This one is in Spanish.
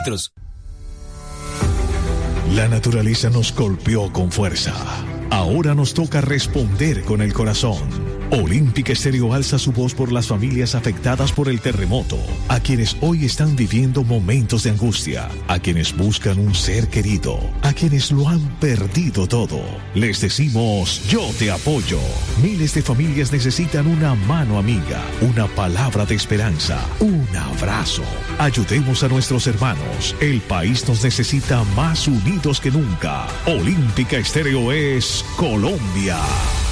litros. La naturaleza nos golpeó con fuerza. Ahora nos toca responder con el corazón. Olímpica Estéreo alza su voz por las familias afectadas por el terremoto, a quienes hoy están viviendo momentos de angustia, a quienes buscan un ser querido, a quienes lo han perdido todo. Les decimos, yo te apoyo. Miles de familias necesitan una mano amiga, una palabra de esperanza, un abrazo. Ayudemos a nuestros hermanos. El país nos necesita más unidos que nunca. Olímpica Estéreo es Colombia.